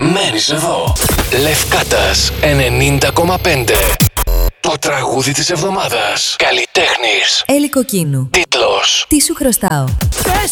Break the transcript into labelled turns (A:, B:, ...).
A: μένεις εδώ. Λευκάτας 90,5. Το τραγούδι της εβδομάδας. Καλλιτέχνης.
B: Έλλη Κοκκίνου.
A: Τίτλος.
B: Τι σου χρωστάω.